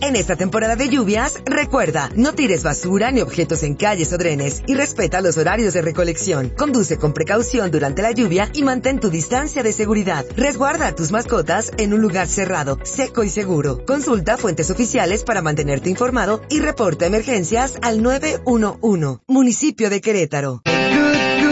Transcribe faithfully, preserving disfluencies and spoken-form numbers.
En esta temporada de lluvias, recuerda, no tires basura ni objetos en calles o drenes y respeta los horarios de recolección. Conduce con precaución durante la lluvia y mantén tu distancia de seguridad. Resguarda a tus mascotas en un lugar cerrado, seco y seguro. Consulta fuentes oficiales para mantenerte informado y reporta emergencias al nueve uno uno. Municipio de Querétaro.